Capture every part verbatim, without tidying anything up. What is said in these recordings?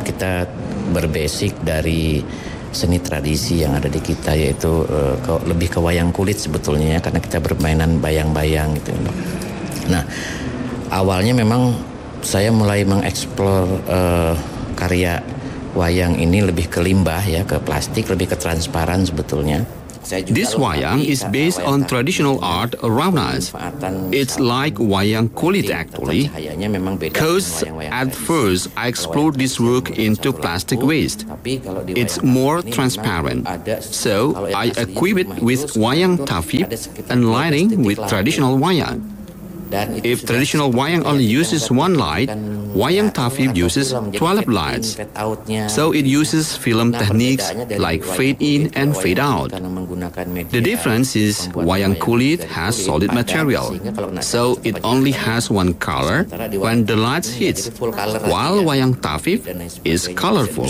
kita berbasic dari seni tradisi yang ada di kita, yaitu uh, ke, lebih ke wayang kulit sebetulnya ya, karena kita bermainan bayang-bayang gitu. Nah, awalnya memang saya mulai mengeksplor uh, karya wayang ini lebih ke limbah ya, ke plastik, lebih ke transparan sebetulnya. This wayang is based on traditional art around us. It's like wayang kulit actually, because at first I explored this work into plastic waste. It's more transparent, so I equip it with wayang tafib and lighting with traditional wayang. If traditional wayang only uses one light, wayang tafib uses twelve lights. So it uses film techniques like fade in and fade out. The difference is wayang kulit has solid material, so it only has one color when the light hits, while wayang tafib is colorful.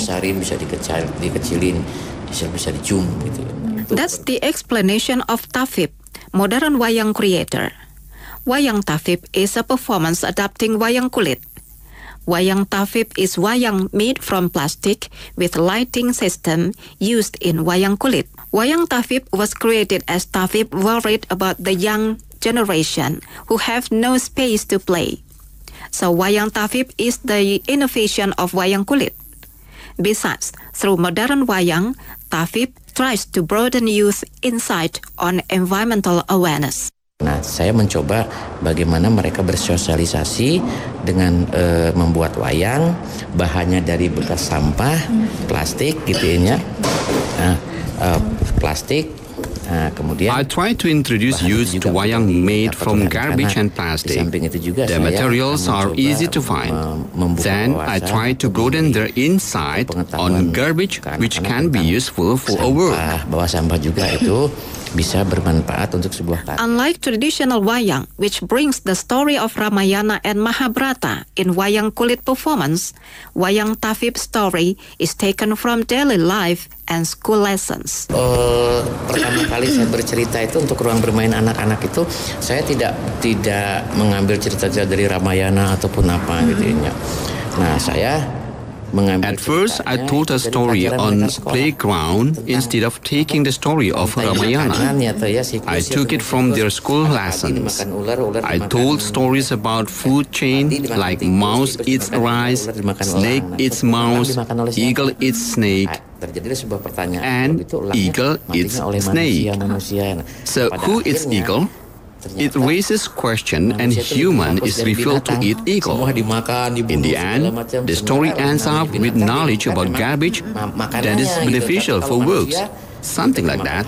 That's the explanation of tafib, modern wayang creator. Wayang tafib is a performance adapting wayang kulit. Wayang tafib is wayang made from plastic with lighting system used in wayang kulit. Wayang tafib was created as tafib worried about the young generation who have no space to play. So wayang tafib is the innovation of wayang kulit. Besides, through modern wayang, tafib tries to broaden youth insight on environmental awareness. Nah, saya mencoba bagaimana mereka bersosialisasi dengan e, membuat wayang, bahannya dari bekas sampah, plastik gitu ya. Nah, e, plastik. Nah, kemudian I try to introduce youth to wayang made from garbage and plastic. The materials are easy to find. Then I try to broaden their insight on garbage which can be useful for a work. Bahwa sampah juga itu bisa bermanfaat untuk sebuah karya. Unlike traditional wayang, which brings the story of Ramayana and Mahabharata in wayang kulit performance, wayang tafib story is taken from daily life and school lessons. Uh, pertama kali saya bercerita itu untuk ruang bermain anak-anak itu, saya tidak tidak mengambil cerita-cerita dari Ramayana ataupun apa gitu ya. Nah, saya At first, I told a story on playground instead of taking the story of Ramayana. I took it from their school lessons. I told stories about food chain like mouse eats rice, snake eats mouse, eagle eats snake, and eagle eats snake. So who eats eagle? It raises question and human is revealed to eat eagle. In the end, the story ends up with knowledge about garbage that is beneficial for works. Something like that.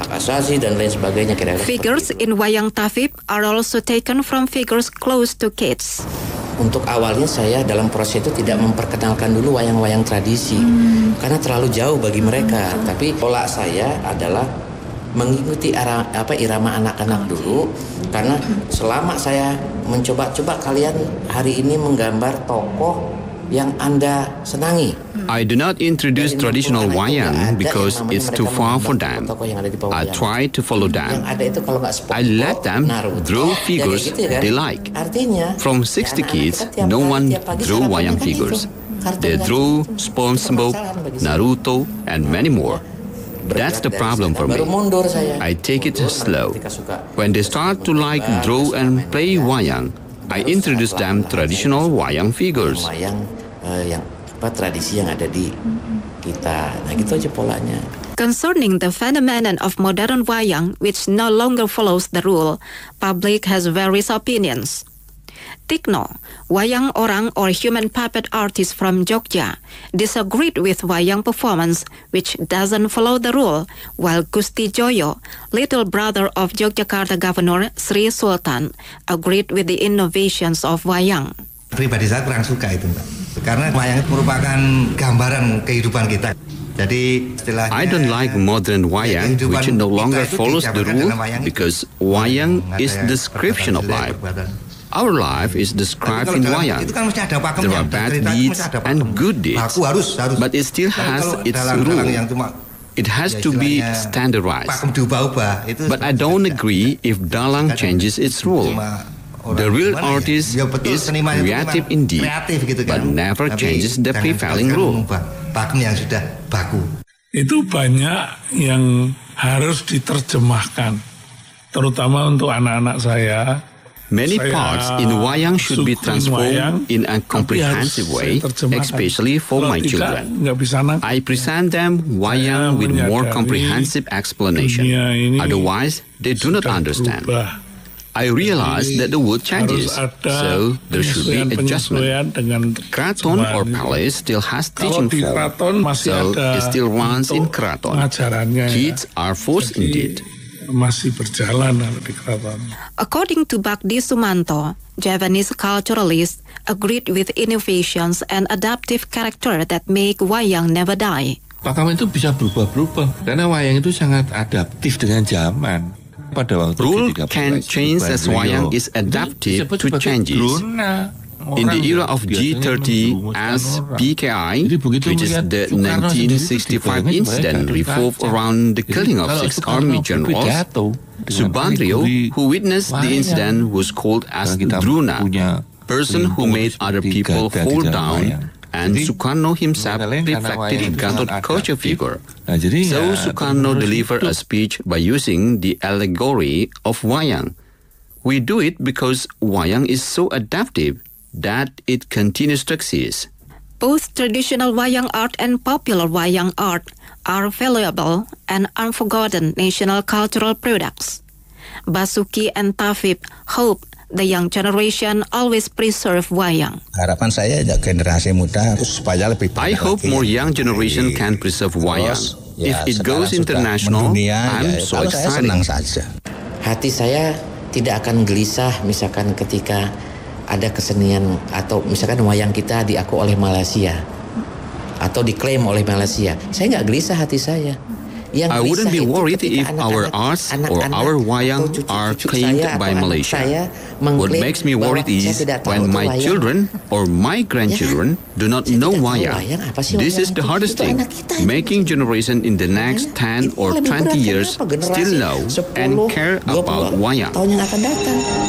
Figures in wayang tafib are also taken from figures close to kids. Untuk awalnya saya dalam proses itu tidak memperkenalkan dulu wayang-wayang tradisi hmm. karena terlalu jauh bagi mereka. Tapi pola saya adalah mengikuti ara, apa irama anak-anak dulu, karena selama saya mencoba-coba kalian hari ini menggambar tokoh yang Anda senangi. I do not introduce traditional wayang because it's too far for them. I try to follow them. I let them draw figures they like. From sixty kids, no one drew wayang figures. They drew SpongeBob, Naruto, and many more. That's the problem for me. I take it slow. When they start to like draw and play wayang, I introduce them traditional wayang figures. Wayang yang apa tradisi yang ada di kita. Nah, gitu aja polanya. Concerning the phenomenon of modern wayang, which no longer follows the rule, public has various opinions. Tikno, wayang orang or human puppet artist from Jogja, disagreed with wayang performance, which doesn't follow the rule, while Gusti Joyo, little brother of Yogyakarta Governor Sri Sultan, agreed with the innovations of wayang. Pribadi saya kurang suka itu, Mbak. Karena wayang merupakan gambaran kehidupan kita. Jadi istilahnya I don't like modern wayang, which no longer follows the rule, because wayang is description of life. Our life is described in wayang. There are bad deeds and good deeds, but it still has its rule. It has to be standardized. But I don't agree if dalang changes its rule. The real artist ya betul, is seniman itu creative memang indeed, kreatif gitu kan. but never Tapi changes the jangan prevailing sekali-sekali rule. mengubah pakem yang sudah baku. Itu banyak yang harus diterjemahkan, terutama untuk anak-anak saya. Many Saya parts in wayang should be sukuin transformed wayang, in a tapi comprehensive harus way, saya terjemahkan. especially for Kalau my tidak, children. nggak bisa nangkep. I present them wayang with more menyadari comprehensive explanation. dunia ini Otherwise, they do not sudah understand. berubah. I realize that the world changes, Harus ada so there should be adjustment. penyesuaian dengan Kraton or zaman. palace still has Kalau teaching di form, keraton masih so ada it still runs in bentuk Kraton. pengajarannya ya. Kids are forced Jadi, indeed. masih berjalan kalau di keraton. According to Bagdi Sumanto, Javanese culturalists agreed with innovations and adaptive character that make wayang never die. Pakem itu bisa berubah-berubah karena wayang itu sangat adaptif dengan zaman. Pada waktu Rule ketika can Pak change as Subandrio wayang is itu adaptive disebut to sebagai changes. drona. In the Orang era of biasanya G thirty menjerumuskan as orang. B K I, Jadi begitu which is melihat the Soekarno nineteen sendiri sixty-five dibayangkan incident sebagai revolved kaca. around the Jadi killing of kalau six Soekarno army generals. berpidato dengan Subandrio, alegori who witnessed the wayang, incident, was called as karena kita Drona, punya person who ilmu made other seperti people Gada di fall dalam down, wayang. and Jadi, Sukarno himself mengenai karena reflected wayang itu Gatot sangat Kaca adaptif. figure. Nah, jadi So ya, Sukarno terus delivered a hidup. speech by using the allegory of wayang. We do it because wayang is so adaptive that it continues to exist. Both traditional wayang art and popular wayang art are valuable and unforgotten national cultural products. Basuki and Tafib hope the young generation always preserve wayang. Harapan saya ya generasi muda supaya lebih I banyak hope lagi more yang young generation di- can preserve wayang. Terus, If ya, it sekarang goes sudah international, mendunia, I'm ya, so kalau saya excited. senang saja. Hati saya tidak akan gelisah misalkan ketika ada kesenian atau misalkan wayang kita diaku oleh Malaysia atau diklaim oleh Malaysia. Saya nggak gelisah hati saya. Yang I wouldn't gelisah be itu worried ketika if our anak-anak- arts or anak-anak our atau wayang cucu-cucu are saya claimed atau by anak Malaysia. saya What mengklaim makes me bahwa worried saya is tidak tahu when itu my wayang. children or my grandchildren do not Saya know tidak tahu wayang. wayang, apa sih This wayang is the itu? hardest Itu thing. anak kita yang Making generation in the next ten Itu or lebih twenty berat, years kenapa? Generasi still know and sepuluh, care dua puluh about wayang. tahun yang akan datang.